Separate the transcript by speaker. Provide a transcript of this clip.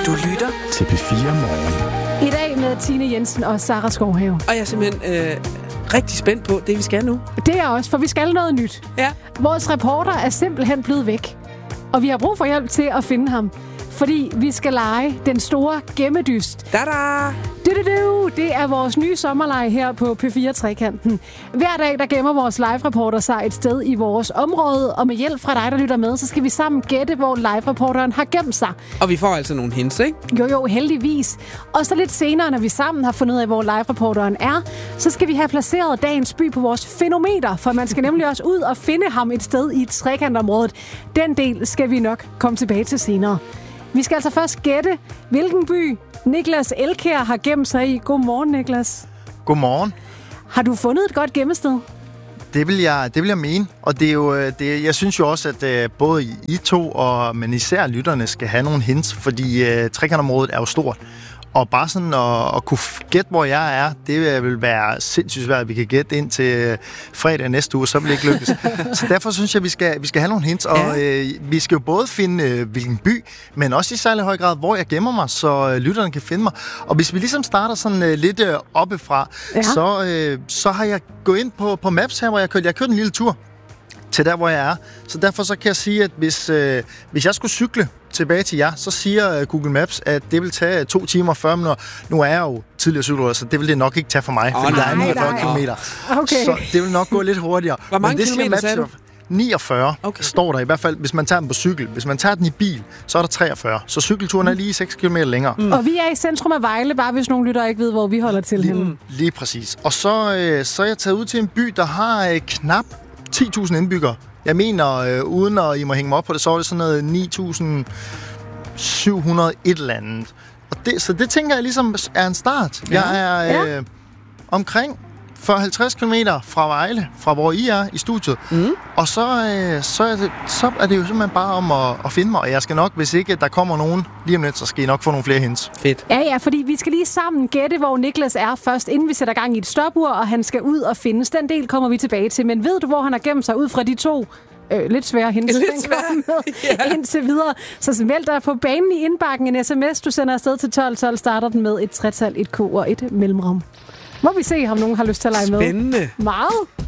Speaker 1: Du lytter
Speaker 2: til P4 Morgen.
Speaker 3: I dag med Tine Jensen og Sara Skovhave.
Speaker 1: Og jeg er simpelthen rigtig spændt på det, vi skal nu.
Speaker 3: Det er også, for vi skal noget nyt.
Speaker 1: Ja.
Speaker 3: Vores reporter er simpelthen blevet væk. Og vi har brug for hjælp til at finde ham. Fordi vi skal lege den store gemmedyst.
Speaker 1: Da-da!
Speaker 3: Det er vores nye sommerlege her på P4-trekanten. Hver dag, der gemmer vores live-reporter sig et sted i vores område. Og med hjælp fra dig, der lytter med, så skal vi sammen gætte, hvor live-reporteren har gemt sig.
Speaker 1: Og vi får altså nogle hints, ikke?
Speaker 3: Jo, heldigvis. Og så lidt senere, når vi sammen har fundet ud af, hvor live-reporteren er, så skal vi have placeret dagens by på vores fænometer. For man skal nemlig også ud og finde ham et sted i trekantområdet. Den del skal vi nok komme tilbage til senere. Vi skal altså først gætte, hvilken by Niklas Elkjær har gemt sig i. Godmorgen, Niklas.
Speaker 4: Godmorgen.
Speaker 3: Har du fundet et godt gemmested?
Speaker 4: Det vil jeg mene, og det er jo, jeg synes jo også, at både I to, men især lytterne skal have nogle hints, fordi trekantområdet er jo stort. Og bare sådan at kunne gætte, hvor jeg er, det vil være sindssygt svært, at vi kan gætte ind til fredag næste uge, så vil det ikke lykkes. Så derfor synes jeg, at vi skal have nogle hints, og vi skal jo både finde, hvilken by, men også i særlig høj grad, hvor jeg gemmer mig, så lytterne kan finde mig. Og hvis vi ligesom starter sådan lidt oppefra, så har jeg gået ind på Maps her, hvor jeg har kørt en lille tur til der, hvor jeg er. Så derfor så kan jeg sige, at hvis jeg skulle cykle tilbage til jer, så siger Google Maps, at det vil tage 2 timer og 40 minutter. Nu er jeg jo tidligere cykler, så det vil det nok ikke tage for mig, fordi der er 49 kilometer.
Speaker 3: Okay.
Speaker 4: Så det vil nok gå lidt hurtigere.
Speaker 1: Hvor mange kilometer sagde du?
Speaker 4: 49 står der i hvert fald, hvis man tager den på cykel. Hvis man tager den i bil, så er der 43. Så cykelturen er lige 6 km længere.
Speaker 3: Og vi er i centrum af Vejle, bare hvis nogle lytter ikke ved, hvor vi holder til henne.
Speaker 4: Lige præcis. Og så er jeg taget ud til en by, der har knap 10.000 indbyggere. Jeg mener, uden at I må hænge mig op på det, så er det sådan noget 9.700 et eller andet. Så det tænker jeg ligesom er en start. Ja. Jeg er omkring 40-50 km fra Vejle, fra hvor I er i studiet. Og så er det jo simpelthen bare om at finde mig. Og jeg skal nok, hvis ikke der kommer nogen lige om lidt, så skal I nok få nogle flere hints.
Speaker 1: Fedt.
Speaker 3: Ja, fordi vi skal lige sammen gætte, hvor Niklas er først, inden vi sætter gang i et stopur, og han skal ud og findes. Den del kommer vi tilbage til. Men ved du, hvor han har gemt sig ud fra de to lidt svære hints, indtil videre? Så meld dig på banen i indbakken. En sms, du sender afsted til 1212, starter den med et 3-tal, et K og et mellemrum. Må vi se, om nogen har lyst til at lege med.
Speaker 1: Spændende.
Speaker 3: Meget.